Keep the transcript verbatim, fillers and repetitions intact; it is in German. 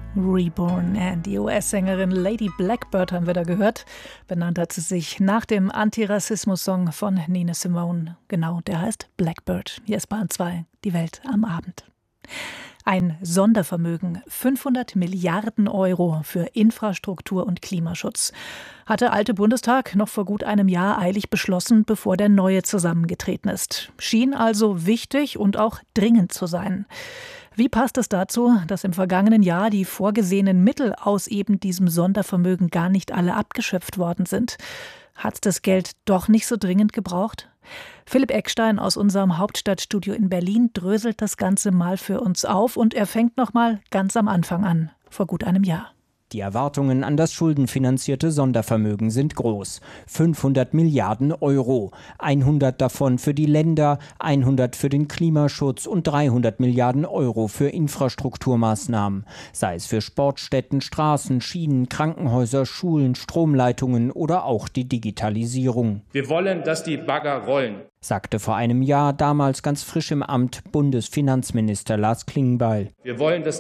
Reborn. And die U S-Sängerin Lady Blackbird haben wir da gehört. Benannt hat sie sich nach dem Antirassismus-Song von Nina Simone. Genau, der heißt Blackbird. Hier ist Bayern zwei, die Welt am Abend. Ein Sondervermögen, fünfhundert Milliarden Euro für Infrastruktur und Klimaschutz, hat der alte Bundestag noch vor gut einem Jahr eilig beschlossen, bevor der neue zusammengetreten ist. Schien also wichtig und auch dringend zu sein. Wie passt es dazu, dass im vergangenen Jahr die vorgesehenen Mittel aus eben diesem Sondervermögen gar nicht alle abgeschöpft worden sind? Hat das Geld doch nicht so dringend gebraucht? Philipp Eckstein aus unserem Hauptstadtstudio in Berlin dröselt das Ganze mal für uns auf und er fängt noch mal ganz am Anfang an, vor gut einem Jahr. Die Erwartungen an das schuldenfinanzierte Sondervermögen sind groß. fünfhundert Milliarden Euro. hundert davon für die Länder, hundert für den Klimaschutz und dreihundert Milliarden Euro für Infrastrukturmaßnahmen. Sei es für Sportstätten, Straßen, Schienen, Krankenhäuser, Schulen, Stromleitungen oder auch die Digitalisierung. Wir wollen, dass die Bagger rollen, sagte vor einem Jahr, damals ganz frisch im Amt, Bundesfinanzminister Lars Klingbeil. Wir wollen, dass